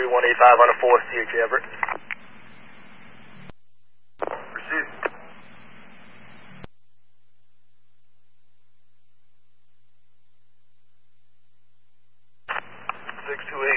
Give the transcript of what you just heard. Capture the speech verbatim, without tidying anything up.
three one eight five on a four, C H Everett. Receive. six two eight.